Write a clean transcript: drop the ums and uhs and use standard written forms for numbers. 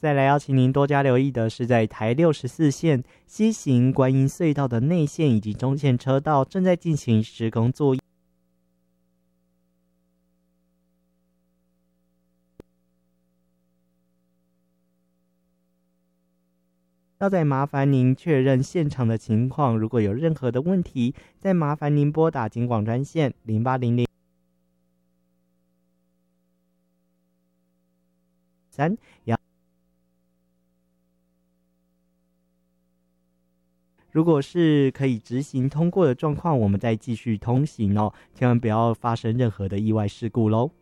再来要请您多加留意的是，在台64线西行观音隧道的内线以及中线车道正在进行施工作业，要再麻烦您确认现场的情况，如果有任何的问题，再麻烦您拨打警广专线0800如果是可以执行通过的状况，我们再继续通行哦，千万不要发生任何的意外事故咯。